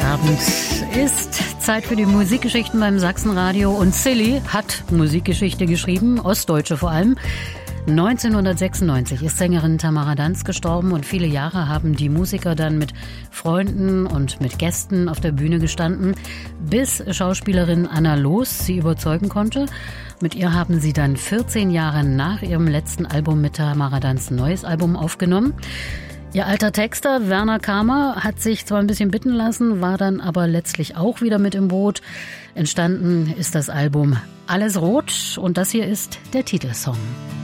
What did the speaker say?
Abend ist Zeit für die Musikgeschichten beim Sachsenradio und Silly hat Musikgeschichte geschrieben, ostdeutsche vor allem. 1996 ist Sängerin Tamara Danz gestorben und viele Jahre haben die Musiker dann mit Freunden und mit Gästen auf der Bühne gestanden, bis Schauspielerin Anna Loos sie überzeugen konnte. Mit ihr haben sie dann 14 Jahre nach ihrem letzten Album mit Tamara Danz ein neues Album aufgenommen. Ihr alter Texter Werner Kamer hat sich zwar ein bisschen bitten lassen, war dann aber letztlich auch wieder mit im Boot. Entstanden ist das Album Alles Rot und das hier ist der Titelsong.